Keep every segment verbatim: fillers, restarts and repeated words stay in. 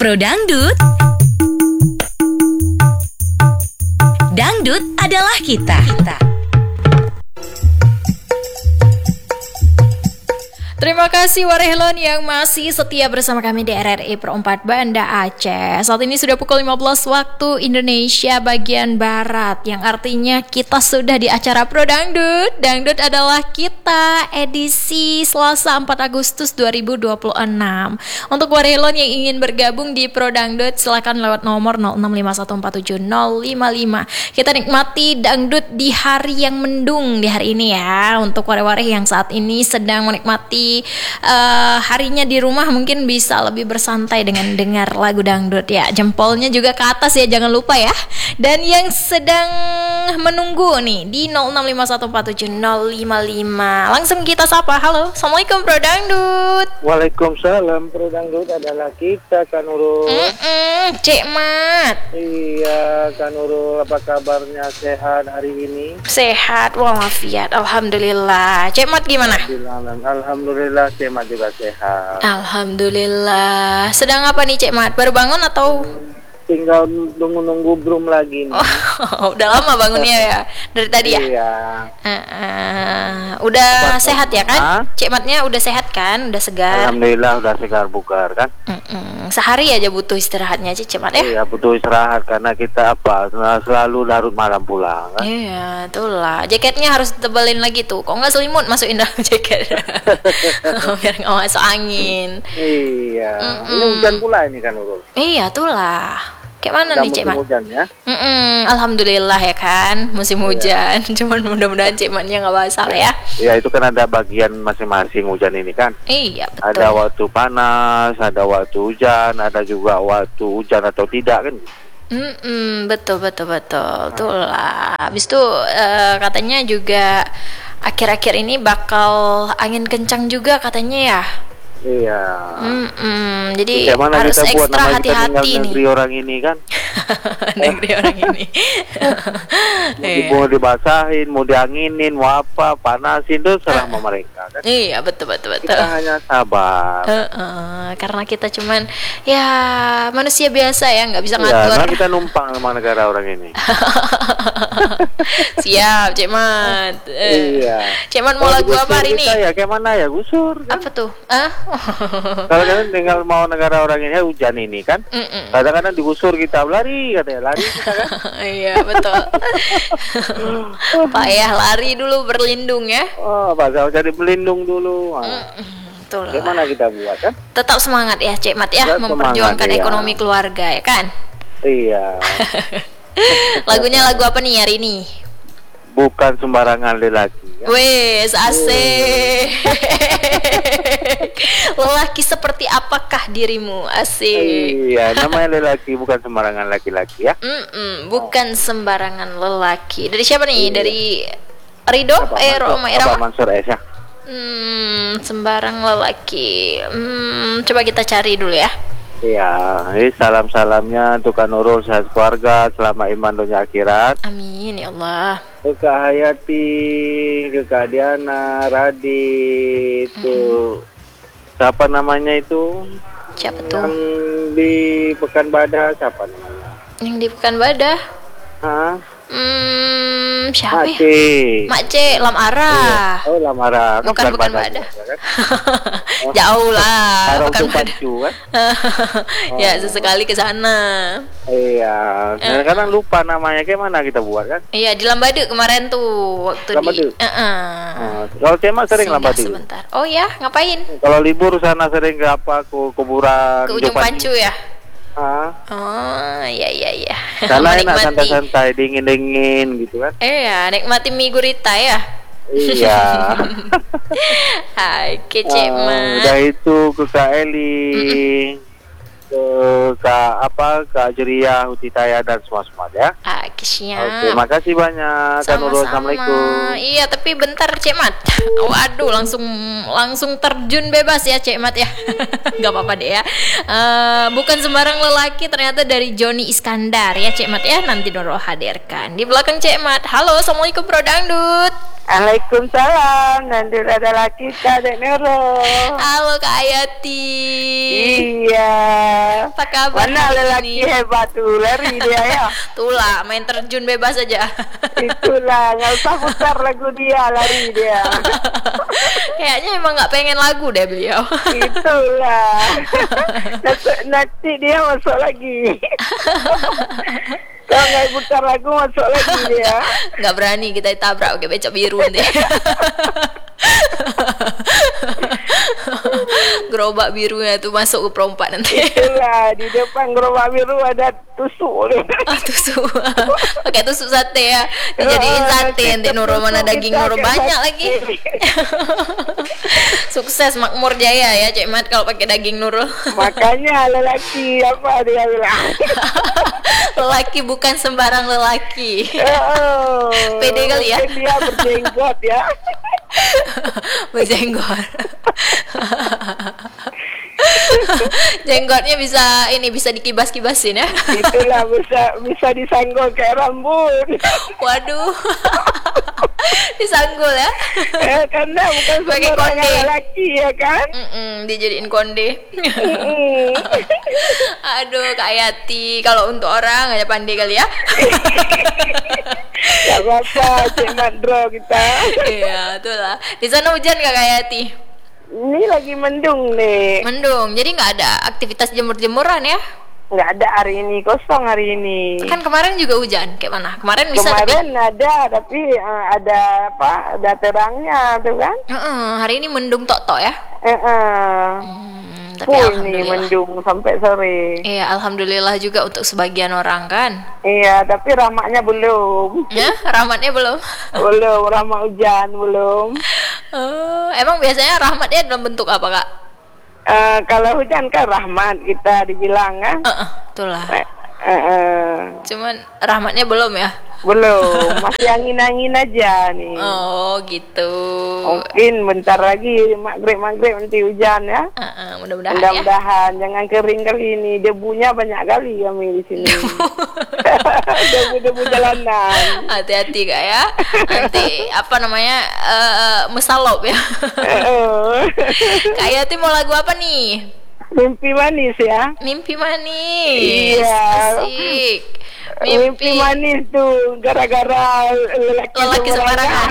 Pro Dangdut. Dangdut adalah kita. kita. Terima kasih Warehlon yang masih setia bersama kami di R R I Pro empat Banda Aceh. Saat ini sudah pukul lima belas waktu Indonesia bagian Barat, yang artinya kita sudah di acara Pro Dangdut. Dangdut adalah kita, edisi Selasa empat Agustus dua ribu dua puluh enam. Untuk Warehlon yang ingin bergabung di Pro Dangdut, silakan lewat nomor nol enam lima satu empat tujuh nol lima lima. Kita nikmati dangdut di hari yang mendung di hari ini ya. Untuk wareh-wareh yang saat ini sedang menikmati Uh, harinya di rumah, mungkin bisa lebih bersantai dengan dengar lagu dangdut ya. Jempolnya juga ke atas ya, jangan lupa ya. Dan yang sedang menunggu nih di nol enam lima satu empat tujuh nol lima lima, langsung kita sapa. Halo, Assalamualaikum Pro Dangdut. Waalaikumsalam. Pro Dangdut adalah kita, Kak Nurul. Mm-mm, Cek Mat. Iya, Kak Nurul, apa kabarnya? Sehat hari ini? Sehat walafiat, alhamdulillah. Cek Mat gimana? Alhamdulillah. Alhamdulillah, Cek Mat juga sehat. Alhamdulillah. Sedang apa nih Cek Mat? Baru bangun atau? Tinggal nunggu-nunggu brum lagi nih. Oh, udah lama bangunnya ya? Dari tadi ya? Iya. Uh, uh, udah apa, sehat ya kan? Ha? Cek Matnya udah sehat kan? Udah segar? Alhamdulillah udah segar bugar kan? Uh-uh. Sehari aja butuh istirahatnya Cek Mat ya? Iya, butuh istirahat karena kita apa? Selalu larut malam pulang kan? Iya, itulah. Jaketnya harus tebelin lagi tuh. Kok nggak selimut masukin dalam jaket? Biar nggak masuk angin. Iya. Mm-mm. Ini hujan pula ini kan Nurul? Iya, itulah. Kayak mana udah nih Cek Mat? Hujan ya? Mm-mm, Alhamdulillah ya kan, musim iya. hujan. Cuman mudah-mudahan Cek Matnya nggak basah ya. Iya, itu kan ada bagian masing-masing hujan ini kan. Iya, betul. Ada waktu panas, ada waktu hujan, ada juga waktu hujan atau tidak kan. Mm-mm, betul betul betul, itulah. Habis itu uh, katanya juga akhir-akhir ini bakal angin kencang juga katanya ya. Iya. Mm-mm, jadi bagaimana harus kita buat ekstra nama hati-hati kita nih. Negeri orang ini kan. Negeri orang ini. Iya. Mau dibasahin, mau dianginin, mau apa, panasin itu serah sama mereka kan. Iya, betul betul betul. Kita hanya sabar. Uh-uh, karena kita cuman ya manusia biasa ya, nggak bisa ya, ngatur. karena kita numpang sama negara orang ini. Siap, Cek Mat. Uh, iya. Cek Mat mau lagu apa hari ini? Ya, kayak mana ya, gusur kan? Apa tuh? Ah? Kalau kalian tinggal mau negara orang ini, hujan ini kan. Mm-mm. Kadang-kadang digusur kita, lari katanya, lari kita kan. Iya, betul. Payah lari dulu berlindung ya. Oh, pasal cari pelindung dulu. Nah. Betul. Gimana kita buat kan? Tetap semangat ya Cek Mat ya, Tetap memperjuangkan semangat, ekonomi iya. keluarga ya kan. Iya. Lagunya lagu apa nih hari ini? Bukan sembarangan lelaki. Kan? Wes, asik. Lelaki seperti apakah dirimu? Asik. Iya, namanya lelaki bukan sembarangan laki-laki ya. Mm-mm, bukan sembarangan lelaki. Dari siapa nih? Iya. Dari Rido? Apa, Eh, Mansur, Roma apa Irama? Mansur S ya? Hmm, sembarang lelaki. Hmm, coba kita cari dulu ya. Iya, ini salam-salamnya untuk Kak Nurul, sehat keluarga, selama iman dunia akhirat. Amin ya Allah. Ke Kak Hayati, ke Kak Diana, Radit, itu siapa namanya itu? Siapa tuh? Yang di Pekanbadak, siapa namanya? Yang di Pekanbadak? Hah? Hmm, siapa ya? Makci. Makci Lam Ara. Iya. Oh, Lamara. Bukan Pekanbadak. Jauh lah. Pekanbadak. Kan? Ya, sesekali ke sana. Iya. Kadang-kadang lupa namanya, kayak mana kita buat kan? Iya, di Lambadu kemarin tuh waktu Lambadu? di. Uh-uh. Nah, kalau tema sering Singgah Lambadu. sebentar. Oh ya, ngapain? Kalau libur sana sering ke apa? Ke kuburan. Ke Ujung Pancu ya? Ah. Oh, iya iya iya. Karena enak santai-santai, dingin-dingin gitu kan? Iya, nikmati mie gurita ya. Iya. Hai, kece Ah, Mat. udah itu ke Kak Eli, ke Kak apa, Kak Jeria, Hutitaya dan semua-semua ya. Ah, siap. Oke, makasih banyak. Kak Nurul, assalamualaikum. Iya, tapi bentar Cek Mat. Waduh, langsung langsung terjun bebas ya Cek Mat ya. Gak apa-apa deh ya. Uh, bukan sembarang lelaki, ternyata dari Joni Iskandar ya Cek Mat ya. Nanti Nurul hadirkan di belakang Cek Mat. Halo, assalamualaikum Pro Dangdut. Waalaikumsalam, nanti adalah kita Dek Nurul. Halo Kak Ayati. Iya. Apa kabar Mana hari lelaki ini? hebat tuh, lari dia ya. Tulah, main terjun bebas aja. Itulah, nggak usah putar lagu dia, lari dia. Kayaknya emang nggak pengen lagu deh beliau. Itulah. Nanti, nanti dia masuk lagi. Kalau nggak putar lagu masuk lagi dia. Nggak berani kita tabrak pakai becak biru nanti. Gerobak birunya tuh masuk ke perompak nanti. Itulah, di depan gerobak biru ada tusuk. Ah, tusuk. Pakai tusuk sate ya. Dijadiin Oh, sate nanti Nurul, mana tusuk daging kita Nurul pakai banyak sate. lagi. Sukses makmur jaya ya Cik Mat kalau pakai daging Nurul. Makanya lelaki apa dia bilang. Lelaki bukan sembarang lelaki. Oh, Pede kali ya. mungkin dia berjenggot ya. Berjenggot. Jenggotnya bisa ini bisa dikibas-kibasin ya. Itulah bisa bisa disanggul kayak rambut. Waduh. Disanggul ya. Eh, karena bukan Pakai sembarangan konde. lelaki ya kan. Mm-mm, dijadiin konde. Mm. Aduh Kak Yati, kalau untuk orang hanya pandai kali ya. Gak apa-apa, Cik Madro kita. Iya, itulah. Di sana hujan gak Kak Yati? Ini lagi mendung nih. Mendung, jadi nggak ada aktivitas jemur-jemuran ya? Nggak ada hari ini, kosong hari ini. Kan kemarin juga hujan, kayak mana? Kemarin bisa Kemarin ada, tapi eh, ada apa? Ada terangnya tuh kan? tapi... Heeh, hari ini mendung tok-tok ya? Eh, eh. Hmm, tapi Full nih alhamdulillah. mendung sampai sore. Iya, alhamdulillah juga untuk sebagian orang kan. Iya, tapi rahmatnya belum. Ya, rahmatnya belum. Belum, rahmat hujan belum. Oh, emang biasanya rahmatnya dalam bentuk apa kak? Eh, kalau hujan kan rahmat kita dibilang kan. Heeh, itulah. Eh, eh, eh. Cuman rahmatnya belum ya? Belum, masih angin-angin aja nih. Oh, gitu. Mungkin bentar lagi maghrib-maghrib nanti hujan ya. Heeh, mudah-mudahan ya. Mudah-mudahan jangan kering kali ini. Debunya banyak kali kami di sini. Debu-debu jalanan. Hati-hati kak ya. Nanti apa namanya eh mesalop ya. Kak Yati mau lagu apa nih? Mimpi manis ya. Mimpi manis. Iya. Asik. Mimpi, manis tuh gara-gara lelaki, Lelaki sembarangan.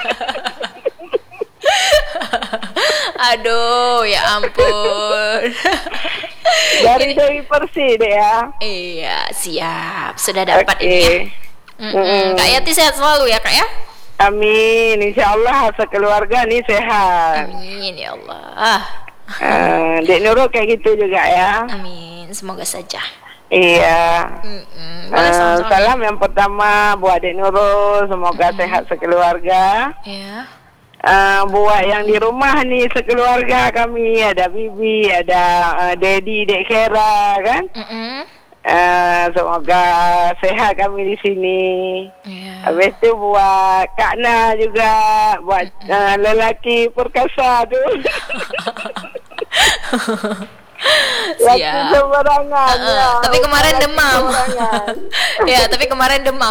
Aduh, ya ampun. Dari Dewi Persi deh ya. Iya, siap. Sudah dapat Oke. ini ya. Mm-mm. Kak Yati sehat selalu ya kak ya. Amin. Insya Allah sekeluarga nih sehat. Amin ya Allah. Uh, Dek Nurul kayak gitu juga ya. Amin. Semoga saja. Iya. Mm-mm. Boleh Uh, sama-sama. salam yang pertama buat Dek Nurul, semoga sehat sekeluarga. Ya. Uh, buat yang di rumah nih sekeluarga kami, ada Bibi, ada uh, Dedi, Dek Kera kan. Mm-mm. Uh, semoga sehat kami di sini. Ya. Habis itu buat Kak Na juga, buat uh, lelaki perkasa tu. Laki Siap. sembarangan. Uh-uh. ya. Tapi kemarin Laki demam. sembarangan. Ya, tapi kemarin demam.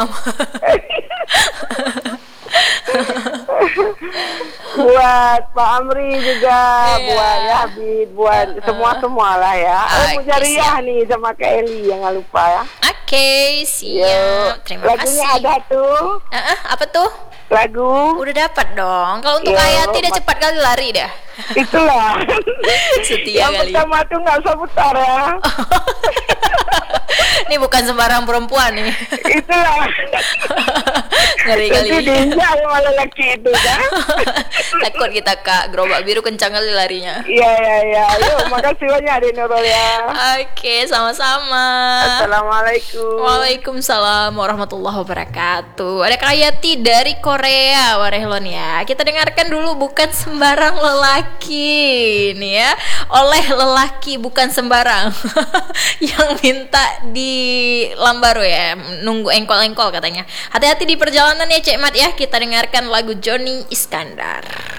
Buat Pak Amri juga, Iya. buat Yabid, buat semua-semua lah ya. Oh, Oke, Mujariah nih sama Kak Eli, jangan lupa ya. Oke, siap. Yuk. Terima Lagunya kasih. ada tuh, Uh-uh, apa tuh? lagu. Udah dapat dong. Kalau untuk Yo, Kak Yati dia mak- cepat kali lari dah. Itulah. Setia Yang kali. pertama tuh nggak usah putar ya. Ini bukan sembarang perempuan nih. Itulah. Ngeri kali. Itu diinjak sama lelaki itu kan. Takut kita kak, gerobak biru kencang kali larinya. Iya iya iya. Yuk, makasih banyak Dek Nurul ya. Oke, sama-sama. Assalamualaikum. Waalaikumsalam warahmatullahi wabarakatuh. Ada Kak Yati dari Korea, Warehlon ya. Kita dengarkan dulu bukan sembarang lelaki nih ya. Oleh lelaki bukan sembarang yang minta di Lambaro ya, nunggu engkol-engkol katanya. Hati-hati di perjalanan ya Cek Mat ya. Kita dengarkan lagu Joni Iskandar.